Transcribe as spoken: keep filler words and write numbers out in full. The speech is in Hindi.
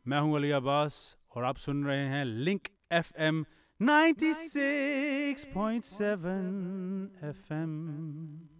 मैं हूं अली अब्बास और आप सुन रहे हैं link F M ninety six point seven F M.